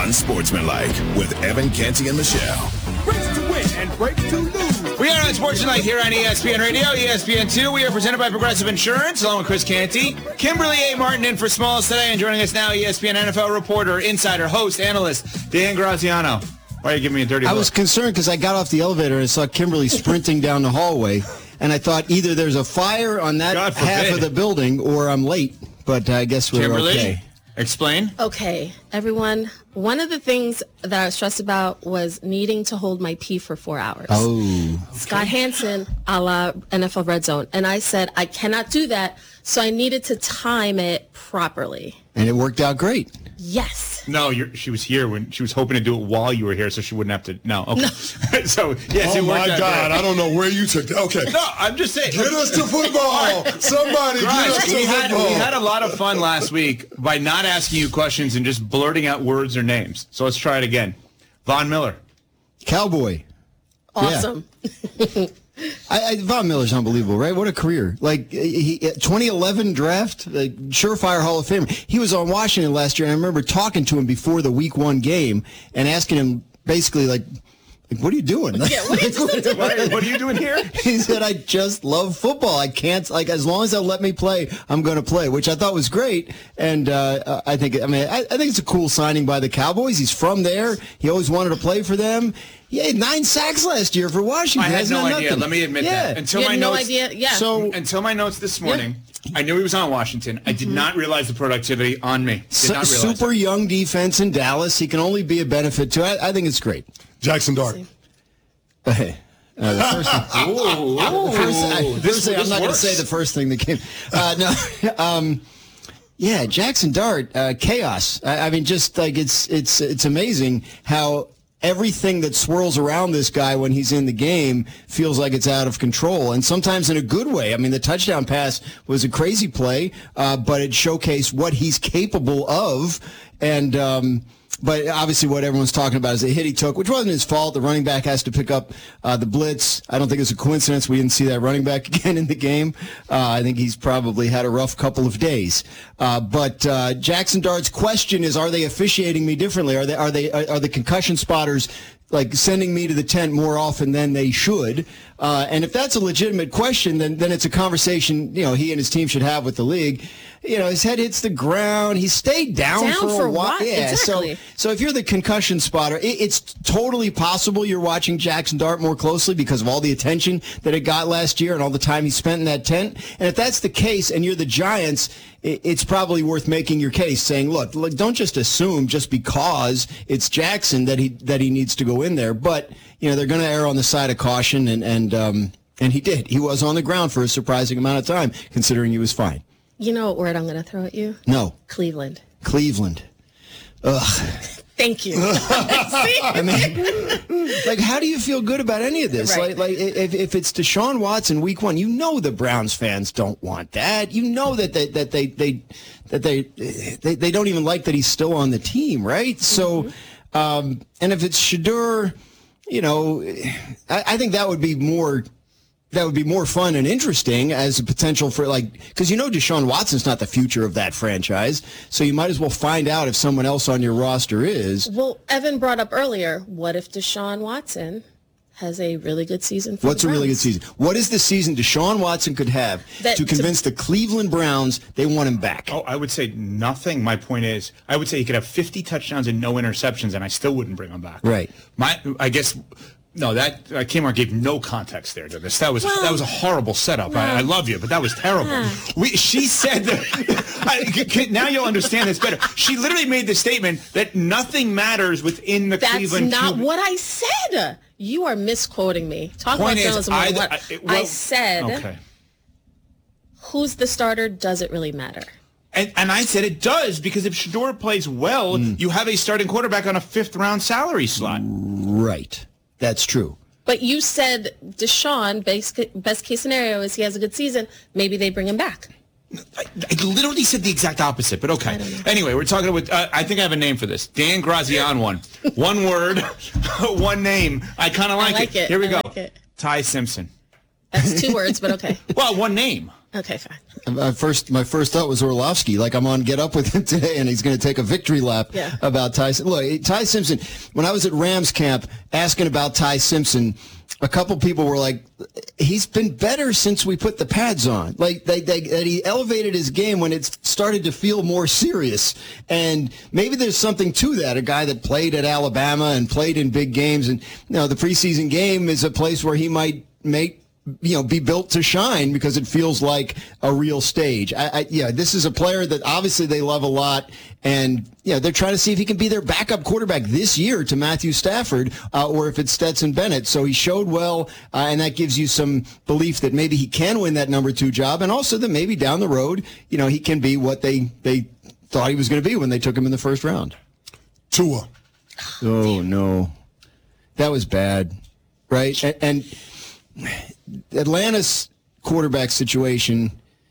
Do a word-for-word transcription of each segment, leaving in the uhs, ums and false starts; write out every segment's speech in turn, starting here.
Unsportsmanlike with Evan Canty and Michelle. Race to win and break to lose. We are Unsportsmanlike here on E S P N Radio, E S P N two. We are presented by Progressive Insurance, along with Chris Canty. Kimberly A. Martin in for Smalls today, and joining us now, E S P N N F L reporter, insider, host, analyst, Dan Graziano. Why are you giving me a dirty look? I was concerned because I got off the elevator and I saw Kimberly sprinting down the hallway, and I thought either there's a fire on that God half forbid. of the building or I'm late, but I guess we're Kimberly, okay. explain. Okay, everyone. One of the things that I was stressed about was needing to hold my pee for four hours. Oh. Scott Hansen, a la N F L Red Zone. And I said, I cannot do that, so I needed to time it properly. And it worked out great. Yes. No, you're, she was here when she was hoping to do it while you were here, so she wouldn't have to. No, okay. No. So yes, oh it worked my out God, great. I don't know where you took that. Okay, No, I'm just saying. get us to football. Somebody get Guys, us to we had, football. we had a lot of fun last week by not asking you questions and just blurting out words or names. So let's try it again. Von Miller. Cowboy. Awesome. I, I, Von Miller's unbelievable, right? What a career. Like, he, twenty eleven draft, like, surefire Hall of Famer. He was on Washington last year, and I remember talking to him before the week one game and asking him basically, like, like what are you doing? Yeah, what are you doing? What, what are you doing here? He said, I just love football. I can't, like, as long as they'll let me play, I'm going to play, which I thought was great. And uh, I think, I mean, I, I think it's a cool signing by the Cowboys. He's from there. He always wanted to play for them. He had nine sacks last year for Washington. I had Hasn't no done idea. nothing. Let me admit yeah. that. Until You my had no notes, idea? Yeah. So, Until my notes this morning, I knew he was on Washington. I did not realize the productivity on me. Did su- not realize super it. young defense in Dallas. He can only be a benefit to it. I, I think it's great. Jackson Dart. Hey. Uh, the first thing, Ooh, ooh, the first, I, ooh. first This- thing, I'm this not going to works. say the first thing that came. Uh, no, um, yeah, Jackson Dart, uh, chaos. I, I mean, just like it's it's it's amazing how everything that swirls around this guy when he's in the game feels like it's out of control, and sometimes in a good way. I mean, the touchdown pass was a crazy play, uh, but it showcased what he's capable of, and. Um, But obviously what everyone's talking about is the hit he took, which wasn't his fault. The running back has to pick up uh, the blitz. I don't think it's a coincidence we didn't see that running back again in the game. Uh, I think he's probably had a rough couple of days. Uh, but uh, Jackson Dart's question is, are they officiating me differently? Are they are they are the concussion spotters like sending me to the tent more often than they should? Uh, and if that's a legitimate question, then then it's a conversation, you know, he and his team should have with the league. You know, his head hits the ground. He stayed down, Down for, for a while. what? Yeah, Exactly. so so if you're the concussion spotter, it, it's totally possible you're watching Jackson Dart more closely because of all the attention that it got last year and all the time he spent in that tent. And if that's the case and you're the Giants, it, it's probably worth making your case, saying, look, look, don't just assume just because it's Jackson that he that he needs to go in there. But, you know, they're going to err on the side of caution, and, and, um, and he did. He was on the ground for a surprising amount of time, considering he was fine. You know what word I'm going to throw at you? No. Cleveland. Cleveland. Ugh. Thank you. I mean, like, how do you feel good about any of this? Right. Like, like if, if it's Deshaun Watson week one, you know the Browns fans don't want that. You know that they, that they, they that they, they they don't even like that he's still on the team, right? So, Mm-hmm. um, and if it's Shedeur, you know, I, I think that would be more. That would be more fun and interesting as a potential for, like, because you know Deshaun Watson's not the future of that franchise, so you might as well find out if someone else on your roster is. Well, Evan brought up earlier, what if Deshaun Watson has a really good season for What's the a really good Browns? season? What is the season Deshaun Watson could have That- to convince the Cleveland Browns they want him back? Oh, I would say nothing. My point is, I would say he could have fifty touchdowns and no interceptions, and I still wouldn't bring him back. Right. My, I guess, no, that uh, Kmart gave no context there to this. That was Well, that was a horrible setup. I, I love you, but that was terrible. We, she said that. I, c- c- now you'll understand this better. She literally made the statement that nothing matters within the That's Cleveland. not Cube- what I said. You are misquoting me. Talk Point about is, journalism. I- one oh one. I- it- well, I said, Okay. who's the starter? Does it really matter? And, and I said it does, because if Shedeur plays well, you have a starting quarterback on a fifth round salary slot. Right. That's true. But you said Deshaun, best, best case scenario is he has a good season. Maybe they bring him back. I, I literally said the exact opposite, but okay. Anyway, we're talking with, uh, I think I have a name for this. Dan Graziano one. One word, one name. I kind of like, like it. Here we I go. like it. Ty Simpson. That's two words, but okay. Well, one name. Okay, fine. My first, my first thought was Orlovsky. Like, I'm on Get Up with him today, and he's going to take a victory lap yeah. about Ty. Look, Ty Simpson. When I was at Rams camp asking about Ty Simpson, a couple people were like, "He's been better since we put the pads on." Like, they, they, that he elevated his game when it started to feel more serious. And maybe there's something to that. A guy that played at Alabama and played in big games, and you know, the preseason game is a place where he might make. You know, be built to shine because it feels like a real stage. I, I, yeah, this is a player that obviously they love a lot, and yeah, they're trying to see if he can be their backup quarterback this year to Matthew Stafford, uh, or if it's Stetson Bennett. So he showed well, uh, and that gives you some belief that maybe he can win that number two job, and also that maybe down the road, you know, he can be what they they thought he was going to be when they took him in the first round. Tua. Oh no, that was bad, right? And. and Atlanta's quarterback situation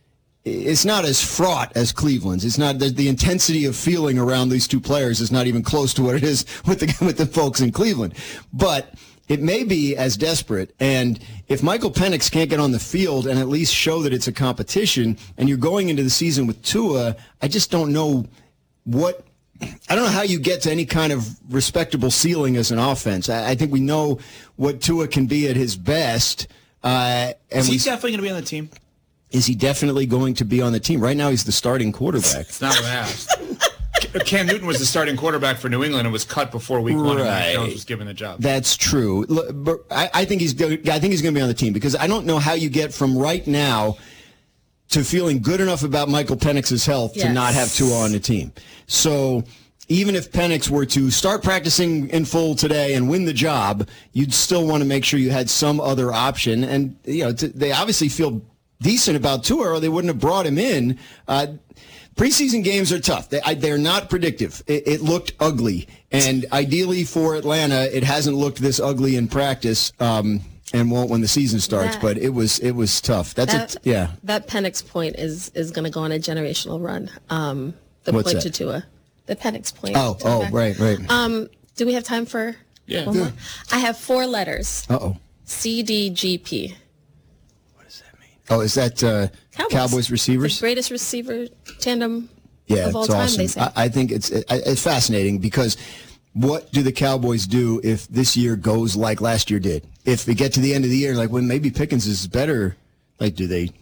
is not as fraught as Cleveland's. It's not the, the intensity of feeling around these two players is not even close to what it is with the with the folks in Cleveland. But it may be as desperate. And if Michael Penix can't get on the field and at least show that it's a competition, and you're going into the season with Tua, I just don't know what. I don't know how you get to any kind of respectable ceiling as an offense. I, I think we know what Tua can be at his best. Uh, and is he we, definitely going to be on the team? Is he definitely going to be on the team? Right now, he's the starting quarterback. It's not what I asked. Cam Newton was the starting quarterback for New England and was cut before week one, and Mac Jones was given the job. That's true. Look, but I, I think he's. I think he's going to be on the team because I don't know how you get from right now to feeling good enough about Michael Penix's health yes. to not have Tua on the team. So even if Penix were to start practicing in full today and win the job, you'd still want to make sure you had some other option. And you know, to, they obviously feel decent about Tua, or they wouldn't have brought him in. Uh, preseason games are tough. They, I, they're not predictive. It, it looked ugly, and ideally for Atlanta, it hasn't looked this ugly in practice. Um, And won't when the season starts, that, but it was it was tough. That's that, a, yeah. That Penix point is is going to go on a generational run. Um, the What's point that? to Tua, the Penix point. Oh, oh, back. right, right. Um, do we have time for yeah. one yeah. more? I have four letters. Uh oh. C D G P. What does that mean? Oh, is that uh, Cowboys. Cowboys receivers? The greatest receiver tandem yeah, of all it's time. awesome. They say. I, I think it's it, it's fascinating because. What do the Cowboys do if this year goes like last year did? If we get to the end of the year, like when maybe Pickens is better, like do they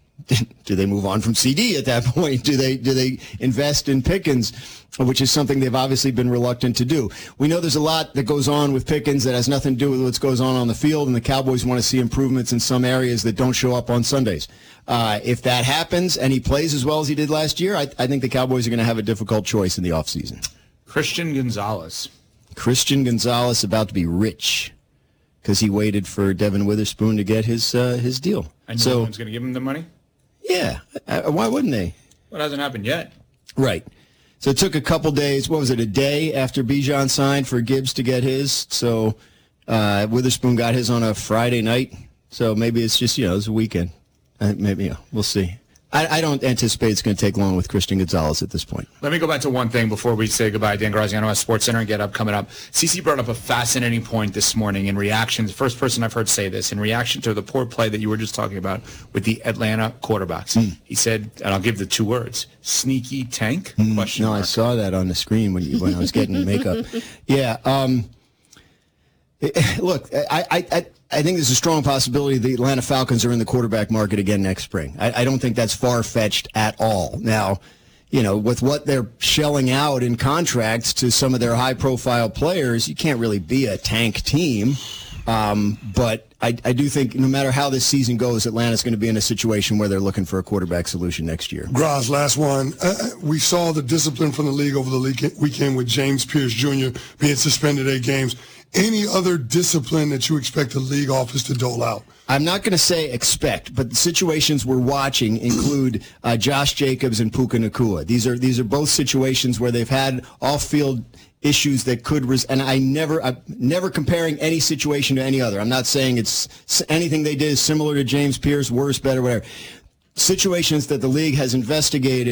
do they move on from C D at that point? Do they do they invest in Pickens, which is something they've obviously been reluctant to do? We know there's a lot that goes on with Pickens that has nothing to do with what goes on on the field, and the Cowboys want to see improvements in some areas that don't show up on Sundays. Uh, if that happens and he plays as well as he did last year, I, I think the Cowboys are going to have a difficult choice in the offseason. Christian Gonzalez. Christian Gonzalez about to be rich because he waited for Devin Witherspoon to get his uh, his deal. And so, no one's going to give him the money? Yeah. Uh, why wouldn't they? Well, it hasn't happened yet. Right. So it took a couple days. What was it, a day after Bijan signed for Gibbs to get his? So uh, Witherspoon got his on a Friday night. So maybe it's just, you know, it's a weekend. Uh, maybe, yeah, we'll see. I, I don't anticipate it's going to take long with Christian Gonzalez at this point. Let me go back to one thing before we say goodbye. Dan Graziano at Sports Center and Get Up coming up. CeCe brought up a fascinating point this morning in reaction. The first person I've heard say this in reaction to the poor play that you were just talking about with the Atlanta quarterbacks. Mm. He said, and I'll give the two words: sneaky tank? Mm. Question no, mark. I saw that on the screen when you, when I was getting makeup. Yeah. Um, it, look, I. I, I I think there's a strong possibility the Atlanta Falcons are in the quarterback market again next spring. I, I don't think that's far-fetched at all. Now, you know, with what they're shelling out in contracts to some of their high-profile players, you can't really be a tank team. Um, but I, I do think no matter how this season goes, Atlanta's going to be in a situation where they're looking for a quarterback solution next year. Graz, last one. Uh, we saw the discipline from the league over the weekend with James Pierce Junior being suspended eight games. Any other discipline that you expect the league office to dole out? I'm not going to say expect, but the situations we're watching include uh, Josh Jacobs and Puka Nacua. These are these are both situations where they've had off-field issues that could res- and I never I'm never comparing any situation to any other. I'm not saying it's anything they did is similar to James Pierce, worse, better, whatever. Situations that the league has investigated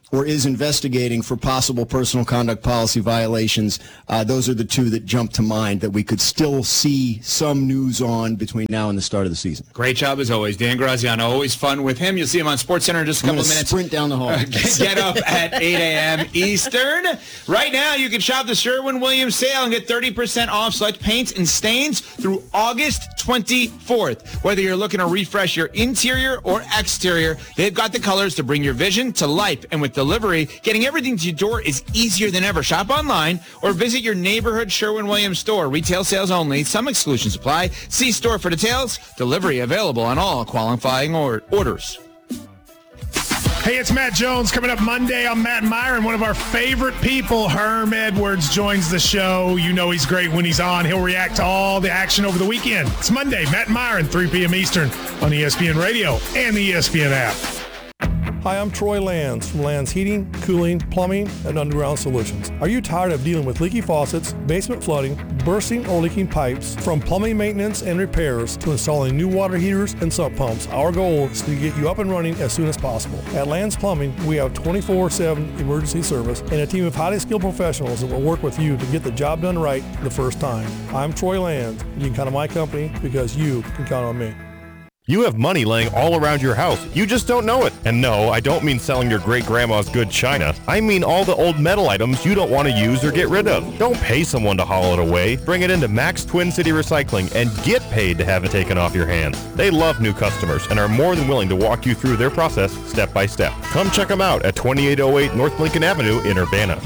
or is investigating for possible personal conduct policy violations. Uh, those are the two that jump to mind that we could still see some news on between now and the start of the season. Great job as always. Dan Graziano, always fun with him. You'll see him on SportsCenter in just a couple of minutes. Sprint down the hall. Get up at eight a.m. Eastern. Right now, you can shop the Sherwin-Williams sale and get thirty percent off select paints and stains through August twenty-fourth. Whether you're looking to refresh your interior or exterior, they've got the colors to bring your vision to life. And with delivery, getting everything to your door is easier than ever. Shop online or visit your neighborhood Sherwin-Williams store. Retail sales only. Some exclusions apply. See store for details. Delivery available on all qualifying or- orders. Hey, it's Matt Jones. Coming up Monday, I'm Matt Myron. One of our favorite people, Herm Edwards, joins the show. You know he's great when he's on. He'll react to all the action over the weekend. It's Monday, Matt Myron, three p.m. Eastern on E S P N Radio and the E S P N app. Hi, I'm Troy Lands from Lands Heating, Cooling, Plumbing, and Underground Solutions. Are you tired of dealing with leaky faucets, basement flooding, bursting or leaking pipes? From plumbing maintenance and repairs to installing new water heaters and sump pumps, our goal is to get you up and running as soon as possible. At Lands Plumbing, we have twenty-four seven emergency service and a team of highly skilled professionals that will work with you to get the job done right the first time. I'm Troy Lands. You can count on my company because you can count on me. You have money laying all around your house. You just don't know it. And no, I don't mean selling your great-grandma's good china. I mean all the old metal items you don't want to use or get rid of. Don't pay someone to haul it away. Bring it into Max Twin City Recycling and get paid to have it taken off your hands. They love new customers and are more than willing to walk you through their process step by step. Come check them out at twenty-eight oh eight North Lincoln Avenue in Urbana.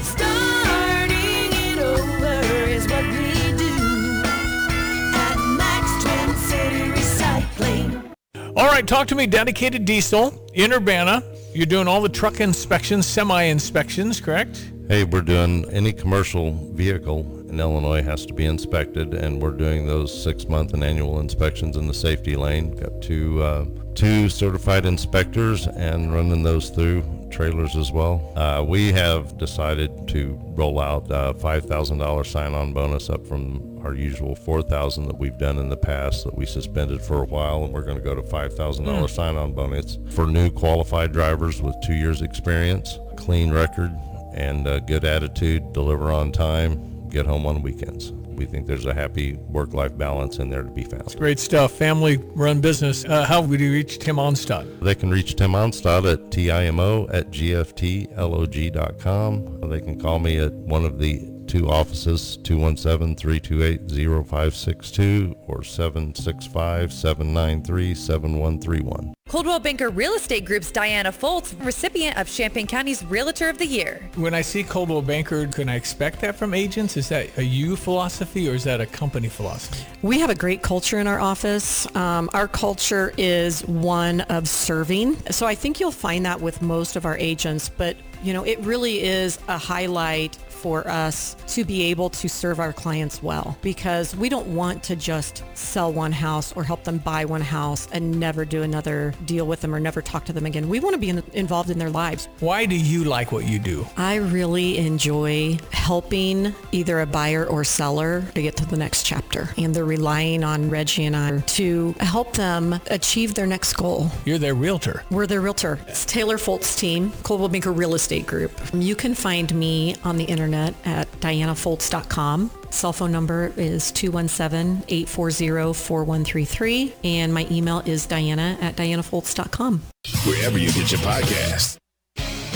All right, talk to me, Dedicated Diesel in Urbana. You're doing all the truck inspections, semi-inspections, correct? Hey, we're doing any commercial vehicle in Illinois has to be inspected, and we're doing those six-month and annual inspections in the safety lane. Got two uh, two certified inspectors and running those through trailers as well. Uh, we have decided to roll out a five thousand dollars sign-on bonus up from our usual four thousand dollars that we've done in the past that we suspended for a while, and we're going to go to five thousand dollars mm. sign-on bonus for new qualified drivers with two years experience, clean record, and a good attitude, deliver on time, get home on weekends. We think there's a happy work-life balance in there to be found. Great stuff. Family-run business. Uh, how would you reach Tim Onstad? They can reach Tim Onstad at T I M O at G F T log dot com. They can call me at one of the two offices, two one seven, three two eight, zero five six two or seven six five, seven nine three, seven one three one. Coldwell Banker Real Estate Group's Diana Foltz, recipient of Champaign County's Realtor of the Year. When I see Coldwell Banker, can I expect that from agents? Is that a you philosophy or is that a company philosophy? We have a great culture in our office. Um, our culture is one of serving. So I think you'll find that with most of our agents, but you know, it really is a highlight for us to be able to serve our clients well, because we don't want to just sell one house or help them buy one house and never do another deal with them or never talk to them again. We want to be in, involved in their lives. Why do you like what you do? I really enjoy helping either a buyer or seller to get to the next chapter, and they're relying on Reggie and I to help them achieve their next goal. You're their realtor. We're their realtor. It's Taylor Foltz team, Coldwell Banker Real Estate Group. You can find me on the internet at diana foltz dot com. Cell phone number is two one seven, eight four zero, four one three three, and my email is diana at diana foltz dot com. Wherever you get your podcasts.